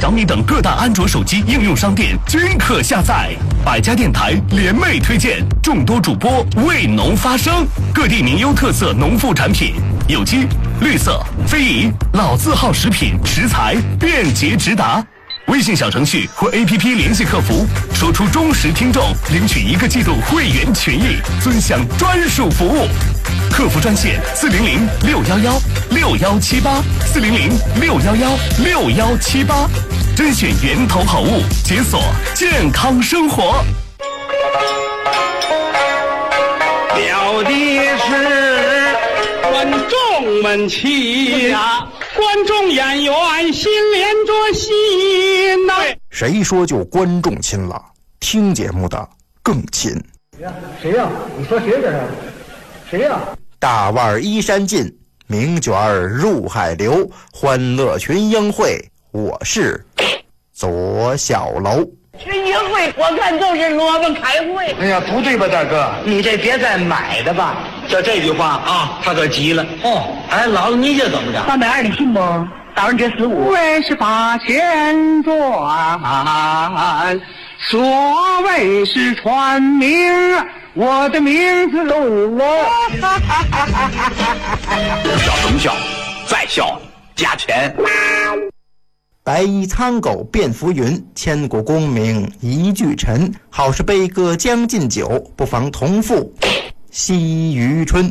小米等各大安卓手机应用商店均可下载。百家电台联袂推荐，众多主播为农发声，各地名优特色农副产品，有机、绿色、非遗、老字号食品食材便捷直达。微信小程序或 APP 联系客服，说出忠实听众，领取1个季度会员权益，尊享专属服务。客服专线400-611-6118，400-611-6118，甄选源头好物，解锁健康生活。 表的是观众们齐呀，观众演员心连着心呐。 谁说就观众亲了？听节目的更亲。 谁呀？你说谁这是？谁呀？ 大腕依山尽，名卷入海流，欢乐群英会，我是左小楼。 群英会我看就是萝卜开会。 哎呀，不对吧，大哥？ 你这别再买的吧。 这句话啊，他可急了。哎，姥姥你这怎么着 ？320的信不？大人这45。 为是把钱赚，所谓是传名，我的名字我。 笑什么笑？再笑加钱。 白衣苍狗变浮云，千古功名一句沉。好事悲歌将进酒，不妨同赴西渔春。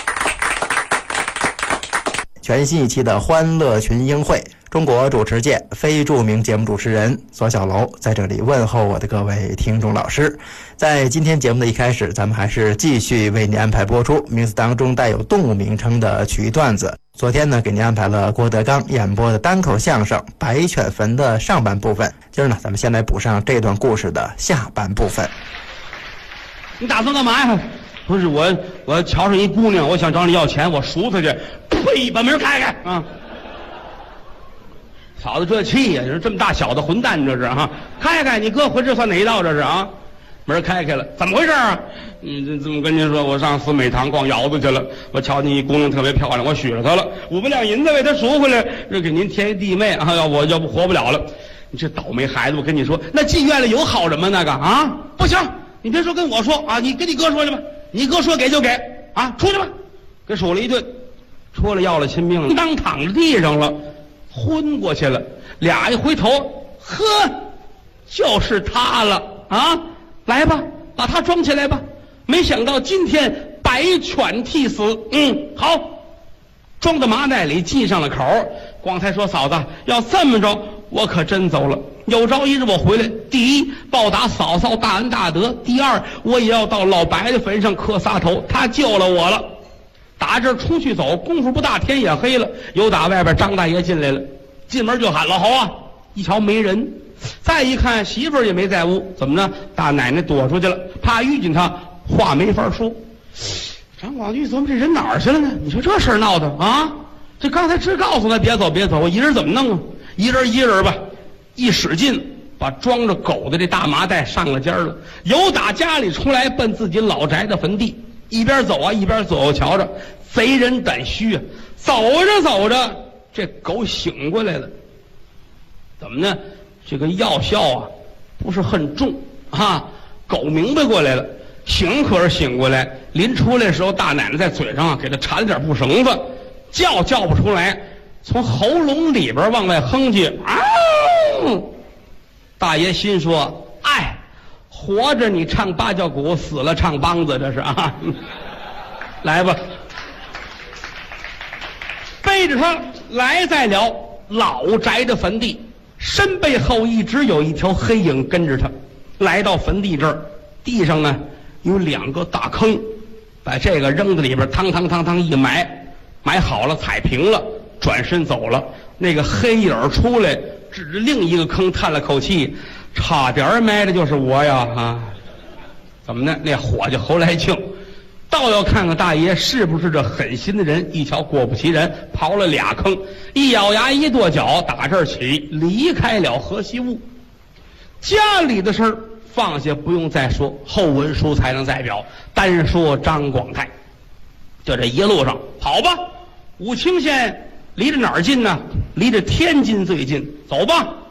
全新一期的欢乐群英会，中国主持界非著名节目主持人左小楼在这里问候我的各位听众老师。在今天节目的一开始，咱们还是继续为您安排播出名字当中带有动物名称的曲艺段子。昨天呢，给您安排了郭德纲演播的单口相声《白犬坟》的上半部分。今儿呢，咱们先来补上这段故事的下半部分。 你打算干嘛呀？不是我瞧上一姑娘，我想找你要钱，我赎她去。呸！把门开开啊！嫂子这气呀！这么大小的混蛋，这是啊！开开！你哥回这算哪一道？这是啊！门开开了，怎么回事啊？这么跟您说，我上4美堂逛窑子去了，我瞧见一姑娘特别漂亮，我许了她了，5百两银子为她赎回来，这给您添一弟妹啊！要不活不了了。你这倒霉孩子，我跟你说，那妓院里有好人吗？那个啊，不行，你别说跟我说啊，你跟你哥说去吧，你哥说给就给啊，出去吧，给数了一顿，出来要了亲命了，当躺着地上了，昏过去了。俩一回头，呵，就是他了啊！来吧，把他装起来吧。没想到今天白犬替死，好，装到麻袋里，系上了口。光才说嫂子，要这么着，我可真走了。有朝一日我回来，第一报答嫂嫂大恩大德，第二我也要到老白的坟上磕仨头，他救了我了。打这儿出去走，功夫不大，天也黑了。有打外边张大爷进来了，进门就喊老侯啊！一瞧没人，再一看媳妇儿也没在屋，怎么着？大奶奶躲出去了，怕遇见他，话没法说。张广玉琢磨这人哪儿去了呢？你说这事儿闹的啊！这刚才只告诉他别走别走，我一人怎么弄啊？一人吧，一使劲把装着狗的这大麻袋上了尖了，由打家里出来奔自己老宅的坟地。一边走啊，一边左右瞧着，贼人胆虚啊！走着走着，这狗醒过来了。怎么呢？这个药效啊，不是很重啊。狗明白过来了，醒可是醒过来。临出来的时候，大奶奶在嘴上啊给他缠了点布绳子，叫不出来，从喉咙里边往外哼去。大爷心说：哎。活着你唱芭蕉鼓，死了唱梆子，这是啊！来吧，背着他来在了老宅的坟地，身背后一直有一条黑影跟着他。来到坟地这儿，地上呢有2个大坑，把这个扔在里边，汤一埋，埋好了，踩平了，转身走了。那个黑影出来，指着另一个坑叹了口气。差点埋的就是我呀啊！怎么呢？那伙计侯来庆，倒要看看大爷是不是这狠心的人。一瞧，果不其然，刨了2坑，一咬牙一跺脚，打这儿起离开了河西坞。家里的事儿放下不用再说，后文书才能再表。单说张广泰，就这一路上跑吧。武清县离着哪儿近呢？离着天津最近。走吧。